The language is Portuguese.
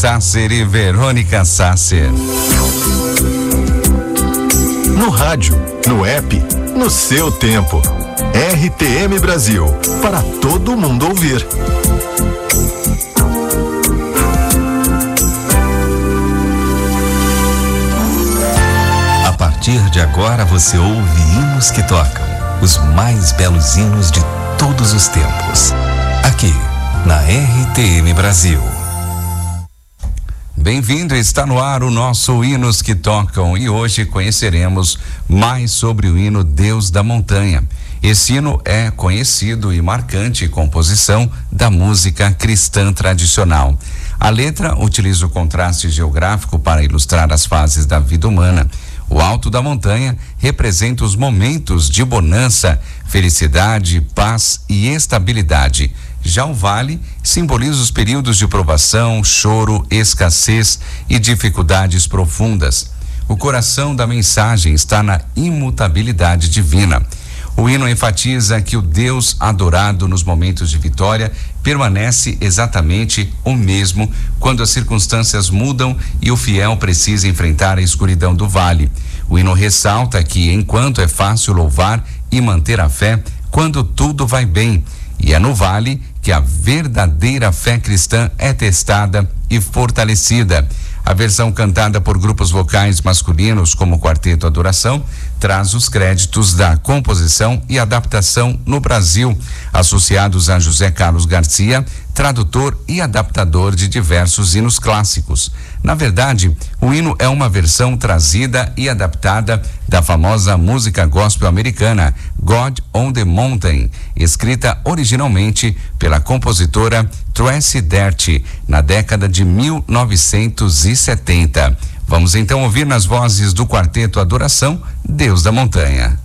Sasser e Verônica Sasser. No rádio, no app, no seu tempo. RTM Brasil, para todo mundo ouvir. A partir de agora você ouve hinos que tocam, os mais belos hinos de todos os tempos, aqui na RTM Brasil. Bem-vindo, está no ar o nosso Hinos que Tocam e hoje conheceremos mais sobre o hino Deus da Montanha. Esse hino é conhecido e marcante composição da música cristã tradicional. A letra utiliza o contraste geográfico para ilustrar as fases da vida humana. O alto da montanha representa os momentos de bonança, felicidade, paz e estabilidade. Já o vale simboliza os períodos de provação, choro, escassez e dificuldades profundas. O coração da mensagem está na imutabilidade divina. O hino enfatiza que o Deus adorado nos momentos de vitória permanece exatamente o mesmo quando as circunstâncias mudam e o fiel precisa enfrentar a escuridão do vale. O hino ressalta que enquanto é fácil louvar e manter a fé, quando tudo vai bem, e é no vale que a verdadeira fé cristã é testada e fortalecida. A versão cantada por grupos vocais masculinos, como o Quarteto Adoração, traz os créditos da composição e adaptação no Brasil, associados a José Carlos Garcia, tradutor e adaptador de diversos hinos clássicos. Na verdade, o hino é uma versão trazida e adaptada da famosa música gospel americana God on the Mountain, escrita originalmente pela compositora Tracy Dert na década de 1970. Vamos então ouvir nas vozes do Quarteto Adoração, Deus da Montanha.